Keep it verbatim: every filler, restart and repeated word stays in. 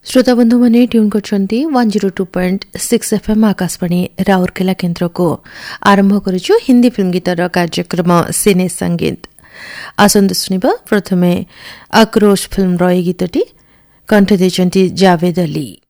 श्रोता बंधु मैंने tune करछंती one zero two point six FM Akashvani Rourkela केन्द्र को आरंभ करिछु हिंदी फिल्म गीतर कार्यक्रम सिने संगीत। आसंद सुनिबा प्रथमे आक्रोश फिल्म रॉय गीतटी कंठ देछंती जावेद अली।